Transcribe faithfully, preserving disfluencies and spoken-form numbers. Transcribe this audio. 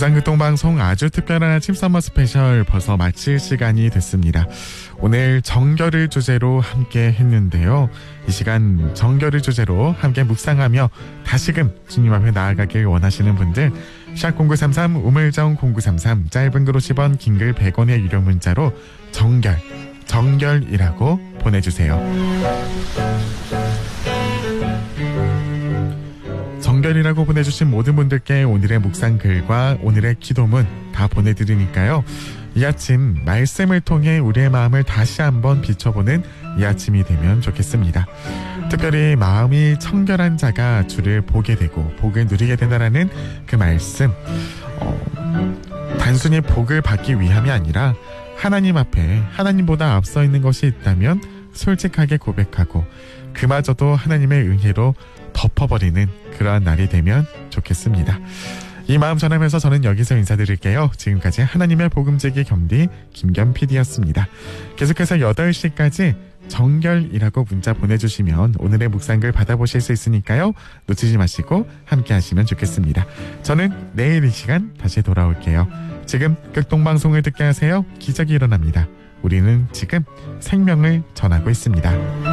부산극동방송 아주 특별한 아침 서머 스페셜 벌써 마칠 시간이 됐습니다. 오늘 정결을 주제로 함께 했는데요. 이 시간 정결을 주제로 함께 묵상하며 다시금 주님 앞에 나아가길 원하시는 분들 샵 공구삼삼 우물정 공구삼삼 짧은 글 오십 원 긴 글 백 원의 유료 문자로 정결 정결이라고 보내주세요. 정결이라고 보내주신 모든 분들께 오늘의 묵상글과 오늘의 기도문 다 보내드리니까요. 이 아침 말씀을 통해 우리의 마음을 다시 한번 비춰보는 이 아침이 되면 좋겠습니다. 특별히 마음이 청결한 자가 주를 보게 되고 복을 누리게 된다는 그 말씀, 어, 단순히 복을 받기 위함이 아니라 하나님 앞에 하나님보다 앞서 있는 것이 있다면 솔직하게 고백하고 그마저도 하나님의 은혜로 덮어버리는 그러한 날이 되면 좋겠습니다. 이 마음 전하면서 저는 여기서 인사드릴게요. 지금까지 하나님의 복음제기 겸디 김겸 피디였습니다. 계속해서 여덟 시까지 정결이라고 문자 보내주시면 오늘의 묵상글 받아보실 수 있으니까요. 놓치지 마시고 함께 하시면 좋겠습니다. 저는 내일 이 시간 다시 돌아올게요. 지금 극동방송을 듣게 하세요. 기적이 일어납니다. 우리는 지금 생명을 전하고 있습니다.